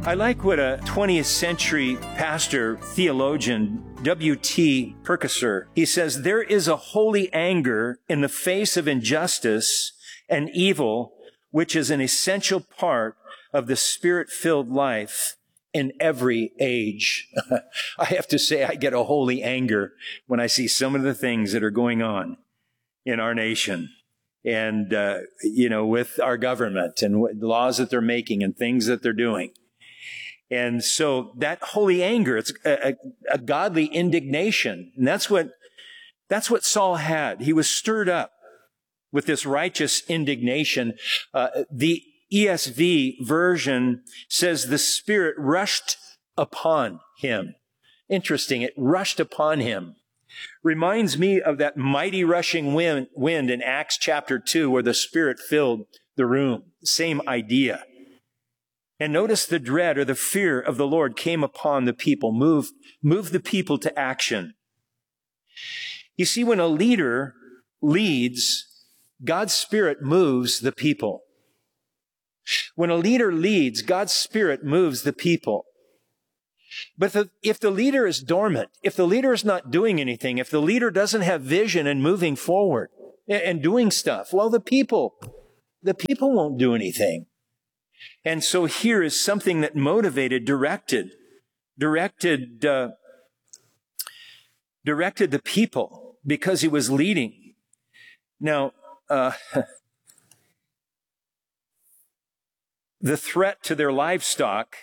I like what a 20th century pastor, theologian, W.T. Purchaser, he says, there is a holy anger in the face of injustice and evil, which is an essential part of the Spirit-filled life in every age. I have to say, I get a holy anger when I see some of the things that are going on in our nation and, with our government and laws that they're making and things that they're doing. And so that holy anger, it's a godly indignation. And that's what Saul had. He was stirred up with this righteous indignation. The ESV version says the Spirit rushed upon him. Interesting. It rushed upon him. Reminds me of that mighty rushing wind in Acts chapter 2 where the Spirit filled the room. Same idea. And notice the dread or the fear of the Lord came upon the people, moved the people to action. You see, when a leader leads, God's Spirit moves the people. When a leader leads, God's Spirit moves the people. But if the leader is dormant, if the leader is not doing anything, if the leader doesn't have vision and moving forward and doing stuff, well, the people won't do anything. And so here is something that motivated, directed the people because he was leading. Now, the threat to their livestock,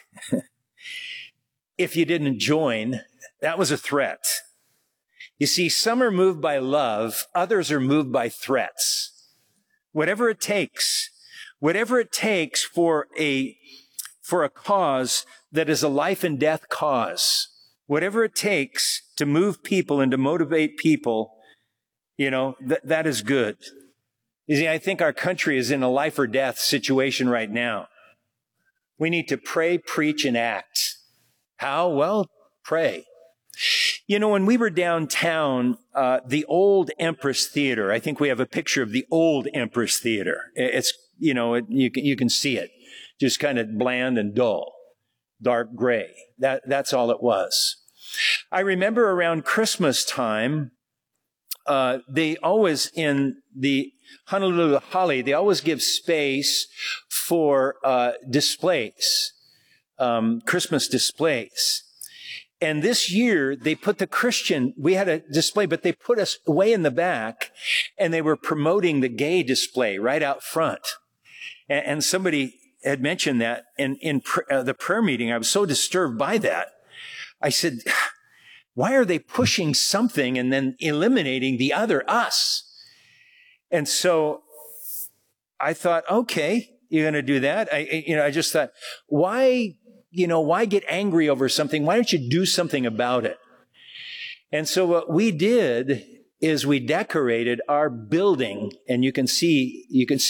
if you didn't join, that was a threat. You see, some are moved by love, others are moved by threats. Whatever it takes for a cause that is a life and death cause, whatever it takes to move people and to motivate people, that is good. You see, I think our country is in a life or death situation right now. We need to pray, preach, and act. How? Well, pray. When we were downtown, the old Empress Theater, I think we have a picture of the old Empress Theater. It's, you can see it. Just kind of bland and dull, dark gray. That's all it was. I remember around Christmas time, they always, in the Honolulu Holly, they always give space for displays, Christmas displays. And this year, they put we had a display, but they put us way in the back, and they were promoting the gay display right out front. And somebody had mentioned that in the prayer meeting. I was so disturbed by that. I said, why are they pushing something and then eliminating the other, us? And so I thought, okay, you're going to do that. I just thought, why get angry over something? Why don't you do something about it? And so what we did is we decorated our building, and you can see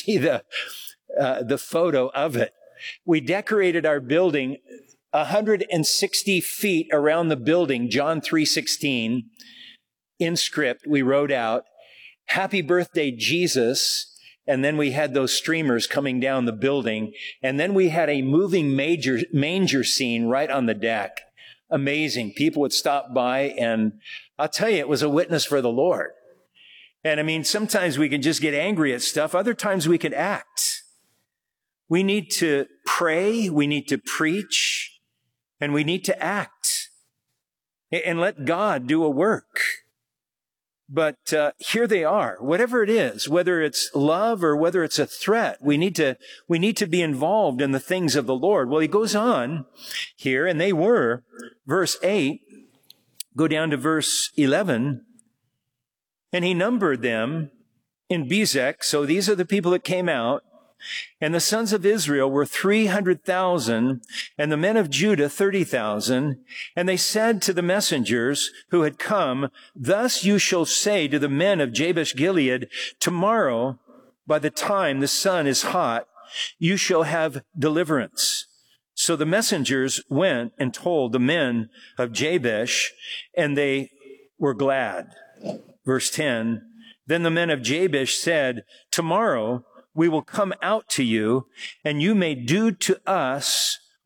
the photo of it. We decorated our building 160 feet around the building, John 3:16, in script. We wrote out, "Happy birthday, Jesus." And then we had those streamers coming down the building. And then we had a moving manger scene right on the deck. Amazing. People would stop by, and I'll tell you, it was a witness for the Lord. And sometimes we can just get angry at stuff. Other times we can act. We need to pray. We need to preach. And we need to act. And let God do a work. But here they are. Whatever it is, whether it's love or whether it's a threat, we need to be involved in the things of the Lord. Well, he goes on here, and they were, verse 8, go down to verse 11, and he numbered them in Bezek. So these are the people that came out. And the sons of Israel were 300,000, and the men of Judah 30,000. And they said to the messengers who had come, "Thus you shall say to the men of Jabesh Gilead, tomorrow, by the time the sun is hot, you shall have deliverance." So the messengers went and told the men of Jabesh, and they were glad. Verse 10, then the men of Jabesh said, "Tomorrow we will come out to you, and you may do to us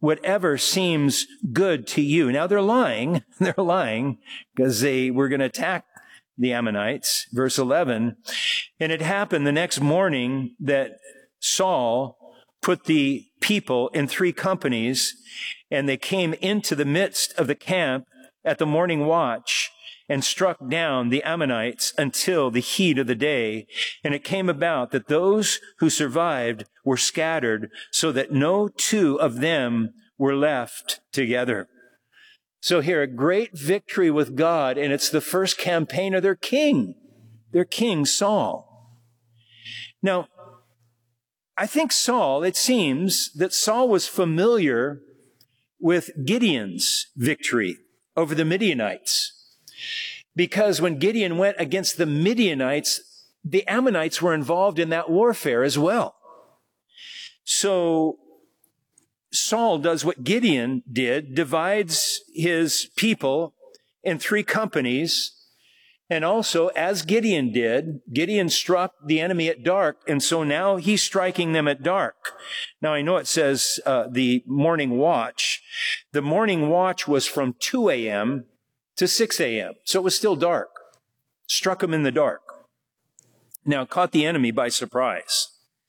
whatever seems good to you. Now they're lying. They're lying because they were going to attack the Ammonites. Verse 11. And it happened the next morning that Saul put the people in 3 companies, and they came into the midst of the camp at the morning watch and struck down the Ammonites until the heat of the day. And it came about that those who survived were scattered, so that no 2 of them were left together. So here, a great victory with God, and it's the first campaign of their king Saul. Now, I think it seems that Saul was familiar with Gideon's victory over the Midianites. Because when Gideon went against the Midianites, the Ammonites were involved in that warfare as well. So Saul does what Gideon did, divides his people in 3 companies. And also, as Gideon did, Gideon struck the enemy at dark. And so now he's striking them at dark. Now, I know it says the morning watch. The morning watch was from 2 a.m. to 6 a.m. So it was still dark. Struck them in the dark. Now, caught the enemy by surprise.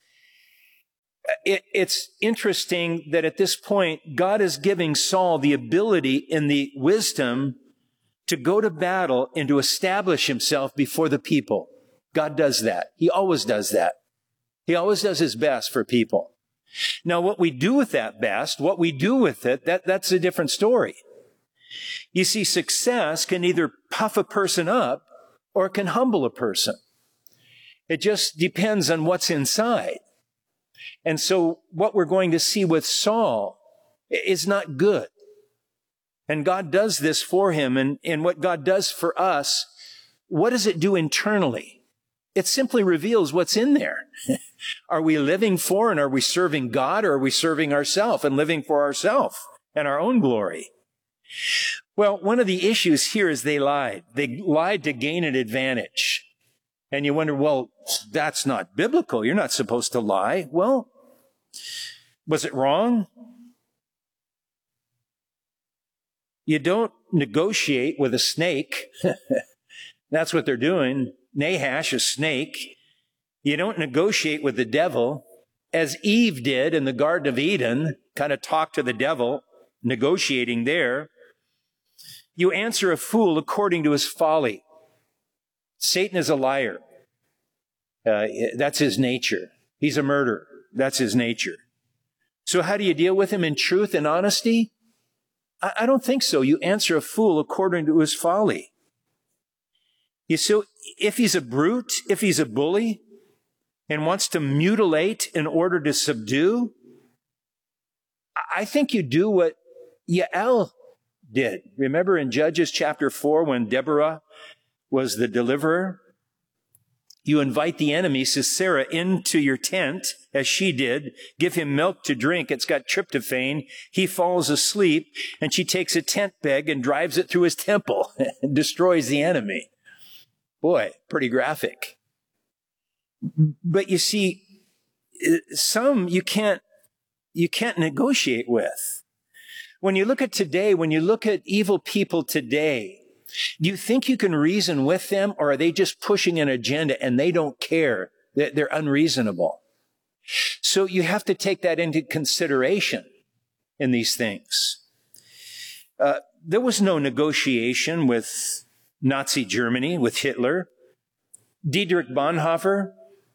It's interesting that at this point, God is giving Saul the ability and the wisdom to go to battle and to establish himself before the people. God does that. He always does that. He always does his best for people. Now, what we do with that best, what we do with it, that's a different story. You see, success can either puff a person up or it can humble a person. It just depends on what's inside. And so what we're going to see with Saul is not good. And God does this for him. And what God does for us, what does it do internally? It simply reveals what's in there. Are we living for and are we serving God, or are we serving ourselves and living for ourselves and our own glory? Well, one of the issues here is they lied. They lied to gain an advantage. And you wonder, well, that's not biblical. You're not supposed to lie. Well, was it wrong? You don't negotiate with a snake. That's what they're doing. Nahash, a snake. You don't negotiate with the devil, as Eve did in the Garden of Eden, kind of talk to the devil, negotiating there. You answer a fool according to his folly. Satan is a liar. That's his nature. He's a murderer. That's his nature. So how do you deal with him in truth and honesty? I don't think so. You answer a fool according to his folly. So if he's a brute, if he's a bully, and wants to mutilate in order to subdue, I think you do what Yael did. Remember in Judges chapter 4 when Deborah was the deliverer? You invite the enemy, Sisera, into your tent, as she did, give him milk to drink. It's got tryptophan. He falls asleep, and she takes a tent peg and drives it through his temple and destroys the enemy. Boy, pretty graphic. But you see, some you can't negotiate with. When you look at today, when you look at evil people today, do you think you can reason with them, or are they just pushing an agenda and they don't care? They're unreasonable. So you have to take that into consideration in these things. There was no negotiation with Nazi Germany, with Hitler. Dietrich Bonhoeffer,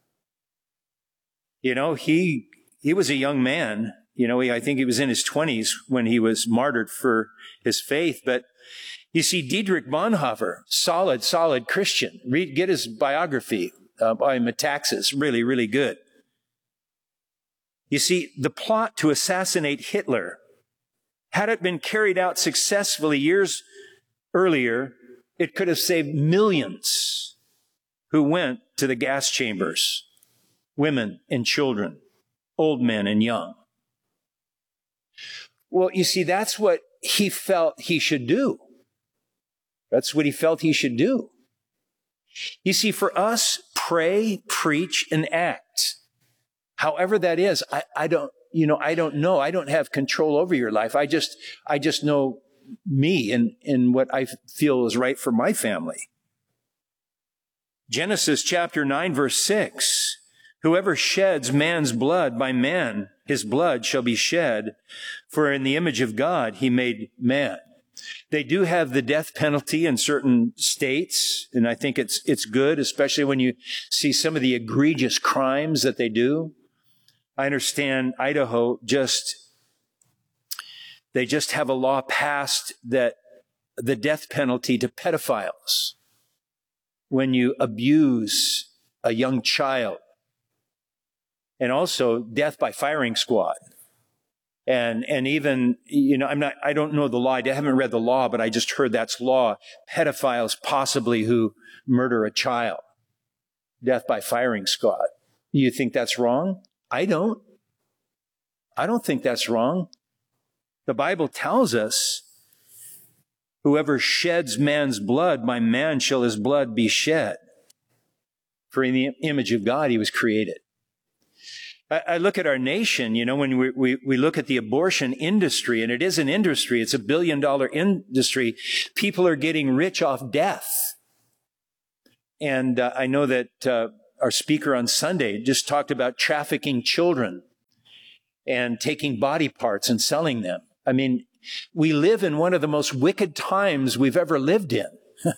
he was a young man. I think he was in his 20s when he was martyred for his faith. But you see, Dietrich Bonhoeffer, solid Christian. Get his biography by Metaxas. Really, really good. You see, the plot to assassinate Hitler, had it been carried out successfully years earlier, it could have saved millions who went to the gas chambers, women and children, old men and young. Well, you see, that's what he felt he should do. That's what he felt he should do. You see, for us, pray, preach, and act. However that is, I I don't know. I don't have control over your life. I just know me and what I feel is right for my family. Genesis chapter 9, verse 6. Whoever sheds man's blood, by man his blood shall be shed, for in the image of God he made man. They do have the death penalty in certain states, and I think it's good, especially when you see some of the egregious crimes that they do. I understand Idaho they just have a law passed that the death penalty to pedophiles when you abuse a young child, and also death by firing squad. And even, I don't know the law. I haven't read the law, but I just heard that's law. Pedophiles possibly who murder a child. Death by firing squad. You think that's wrong? I don't think that's wrong. The Bible tells us, whoever sheds man's blood, by man shall his blood be shed. For in the image of God he was created. I look at our nation, when we look at the abortion industry, and it is an industry, it's $1 billion industry. People are getting rich off death. And I know that our speaker on Sunday just talked about trafficking children and taking body parts and selling them. I mean, we live in one of the most wicked times we've ever lived in.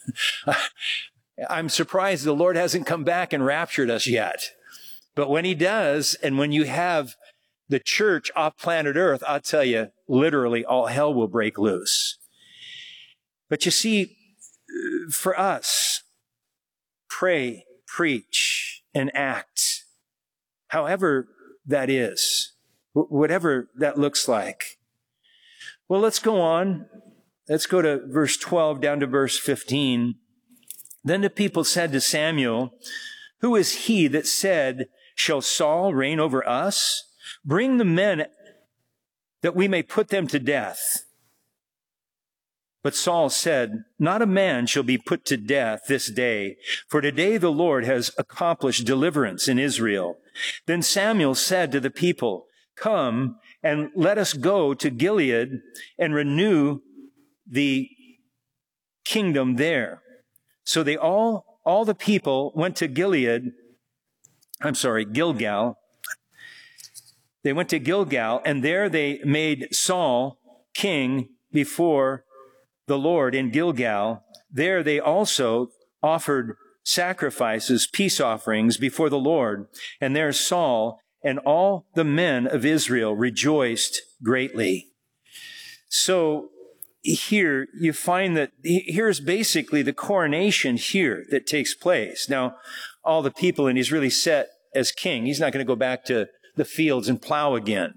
I'm surprised the Lord hasn't come back and raptured us yet. But when he does, and when you have the church off planet Earth, I'll tell you, literally all hell will break loose. But you see, for us, pray, preach, and act, however that is, whatever that looks like. Well, let's go on. Let's go to verse 12 down to verse 15. Then the people said to Samuel, "Who is he that said, 'Shall Saul reign over us?' Bring the men that we may put them to death." But Saul said, "Not a man shall be put to death this day, for today the Lord has accomplished deliverance in Israel." Then Samuel said to the people, "Come and let us go to Gilead and renew the kingdom there." So they all the people went to Gilgal. They went to Gilgal, and there they made Saul king before the Lord in Gilgal. There they also offered sacrifices, peace offerings before the Lord. And there Saul and all the men of Israel rejoiced greatly. So here you find that here's basically the coronation here that takes place. Now, all the people, and he's really set as king. He's not going to go back to the fields and plow again.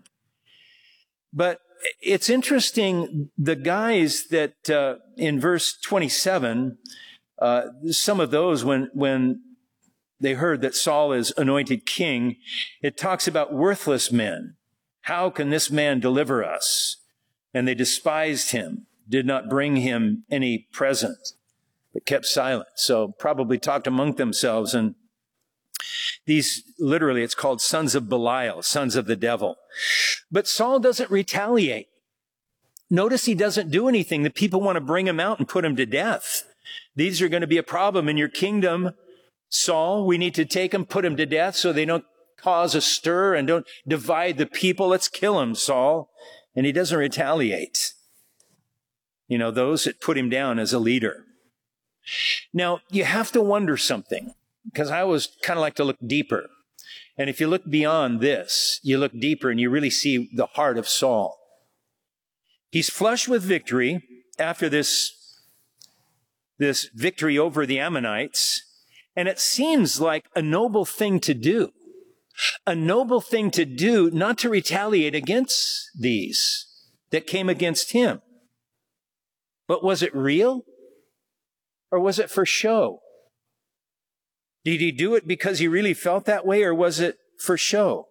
But it's interesting, the guys that in verse 27, some of those when they heard that Saul is anointed king, it talks about worthless men. How can this man deliver us? And they despised him, did not bring him any present, but kept silent. So probably talked among themselves. And these, literally, it's called sons of Belial, sons of the devil. But Saul doesn't retaliate. Notice he doesn't do anything. The people want to bring him out and put him to death. These are going to be a problem in your kingdom, Saul. We need to take him, put him to death so they don't cause a stir and don't divide the people. Let's kill him, Saul. And he doesn't retaliate. Those that put him down as a leader. Now, you have to wonder something, because I always kind of like to look deeper. And if you look beyond this, you look deeper and you really see the heart of Saul. He's flushed with victory after this victory over the Ammonites. And it seems like a noble thing to do. A noble thing to do, not to retaliate against these that came against him. But was it real? Or was it for show? Did he do it because he really felt that way, or was it for show?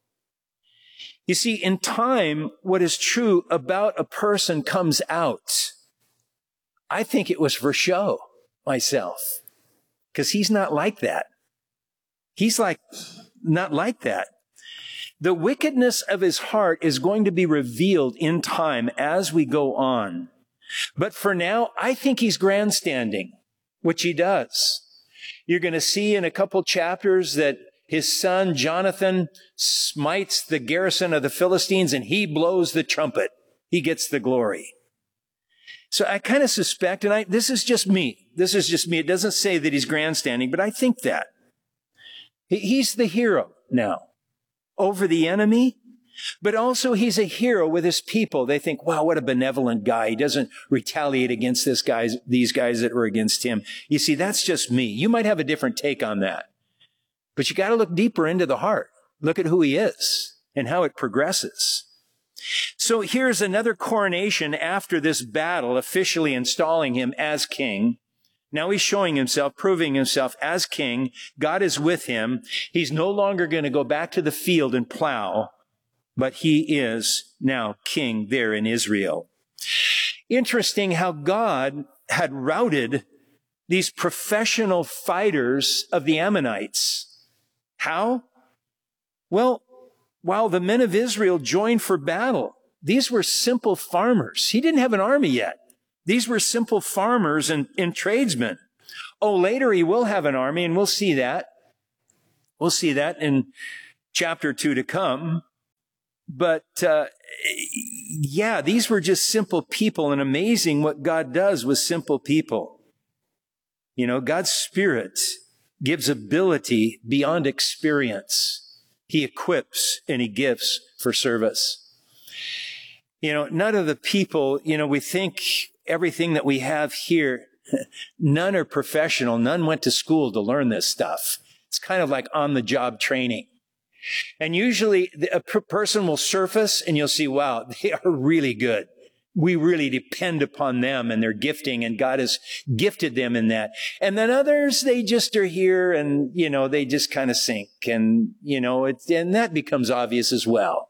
You see, in time, what is true about a person comes out. I think it was for show, myself, because he's not like that. He's not like that. The wickedness of his heart is going to be revealed in time as we go on. But for now, I think he's grandstanding, which he does. You're going to see in a couple chapters that his son Jonathan smites the garrison of the Philistines and he blows the trumpet. He gets the glory. So I kind of suspect, and this is just me. This is just me. It doesn't say that he's grandstanding, but I think that. He's the hero now over the enemy, but also he's a hero with his people. They think, wow, what a benevolent guy. He doesn't retaliate against these guys that were against him. You see, that's just me. You might have a different take on that, but you got to look deeper into the heart. Look at who he is and how it progresses. So here's another coronation after this battle, officially installing him as king. Now he's showing himself, proving himself as king. God is with him. He's no longer going to go back to the field and plow, but he is now king there in Israel. Interesting how God had routed these professional fighters of the Ammonites. How? Well, while the men of Israel joined for battle, these were simple farmers. He didn't have an army yet. These were simple farmers and tradesmen. Oh, later he will have an army, and we'll see that. We'll see that in chapter 2 to come. But, these were just simple people, and amazing what God does with simple people. You know, God's Spirit gives ability beyond experience. He equips and he gives for service. You know, none of the people, we think everything that we have here, none are professional. None went to school to learn this stuff. It's kind of like on-the-job training. And usually a person will surface and you'll see, wow, they are really good. We really depend upon them and their gifting, and God has gifted them in that. And then others, they just are here and, they just kind of sink. And, and that becomes obvious as well.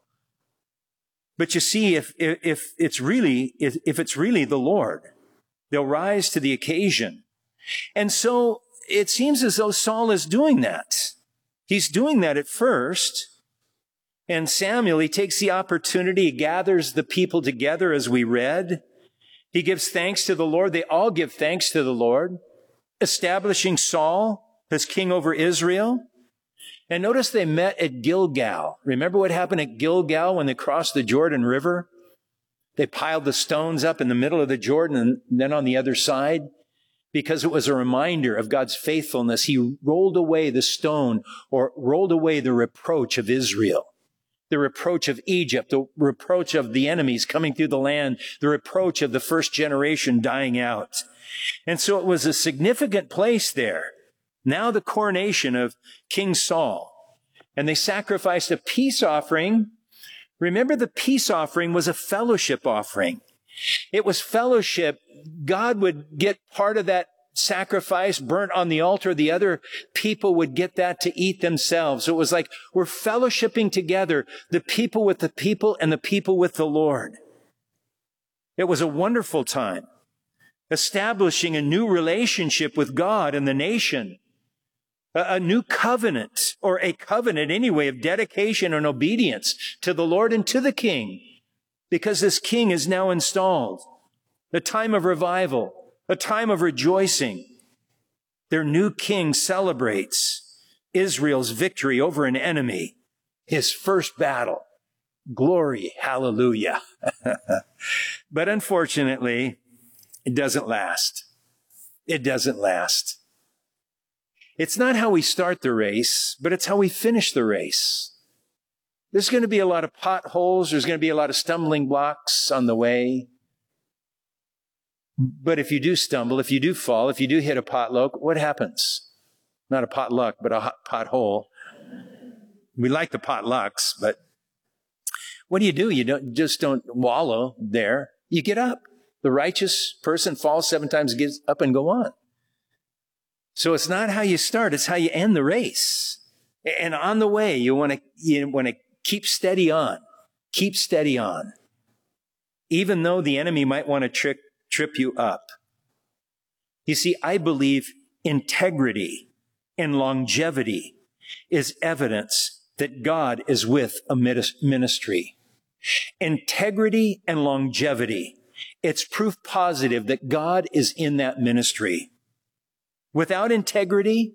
But you see, if it's really the Lord, they'll rise to the occasion. And so it seems as though Saul is doing that. He's doing that at first. And Samuel, he takes the opportunity, he gathers the people together as we read. He gives thanks to the Lord. They all give thanks to the Lord, establishing Saul as king over Israel. And notice they met at Gilgal. Remember what happened at Gilgal when they crossed the Jordan River? They piled the stones up in the middle of the Jordan and then on the other side. Because it was a reminder of God's faithfulness, he rolled away the stone, or rolled away the reproach of Israel. The reproach of Egypt, the reproach of the enemies coming through the land, the reproach of the first generation dying out. And so it was a significant place there. Now the coronation of King Saul. And they sacrificed a peace offering. Remember, the peace offering was a fellowship offering. It was fellowship. God would get part of that sacrifice burnt on the altar. The other people would get that to eat themselves. So it was like we're fellowshipping together, the people with the people and the people with the Lord. It was a wonderful time, establishing a new relationship with God and the nation, a new covenant, or a covenant anyway, of dedication and obedience to the Lord and to the King, because this King is now installed. A time of revival, a time of rejoicing. Their new king celebrates Israel's victory over an enemy, his first battle. Glory, hallelujah. But unfortunately, it doesn't last. It doesn't last. It's not how we start the race, but it's how we finish the race. There's going to be a lot of potholes. There's going to be a lot of stumbling blocks on the way. But if you do stumble, if you do fall, if you do hit a potluck, what happens? Not a potluck, but a pothole. We like the potlucks, but what do? You don't wallow there. You get up. The righteous person falls 7 times, gets up and go on. So it's not how you start, it's how you end the race. And on the way, you want to keep steady on. Keep steady on. Even though the enemy might want to trip you up. You see, I believe integrity and longevity is evidence that God is with a ministry. Integrity and longevity. It's proof positive that God is in that ministry. Without integrity,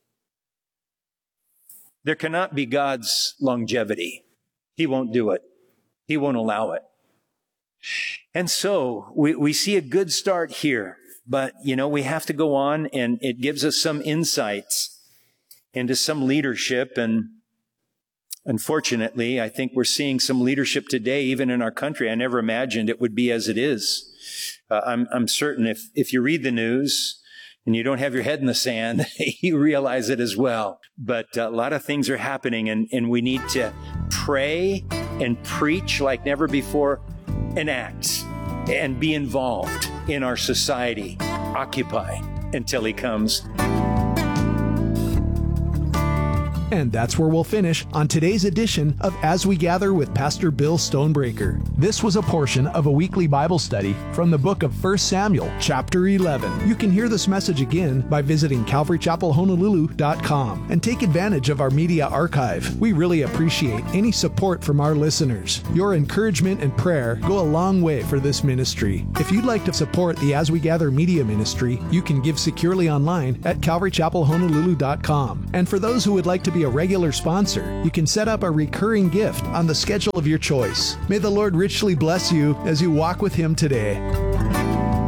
there cannot be God's longevity. He won't do it. He won't allow it. And so we see a good start here, but we have to go on, and it gives us some insights into some leadership. And unfortunately, I think we're seeing some leadership today, even in our country. I never imagined it would be as it is. I'm certain if you read the news and you don't have your head in the sand, you realize it as well. But a lot of things are happening, and we need to pray and preach like never before, and act and be involved in our society. Occupy until he comes. And that's where we'll finish on today's edition of As We Gather with Pastor Bill Stonebreaker. This was a portion of a weekly Bible study from the book of 1 Samuel, chapter 11. You can hear this message again by visiting CalvaryChapelHonolulu.com and take advantage of our media archive. We really appreciate any support from our listeners. Your encouragement and prayer go a long way for this ministry. If you'd like to support the As We Gather media ministry, you can give securely online at CalvaryChapelHonolulu.com. And for those who would like to be a regular sponsor, you can set up a recurring gift on the schedule of your choice. May the Lord richly bless you as you walk with Him today.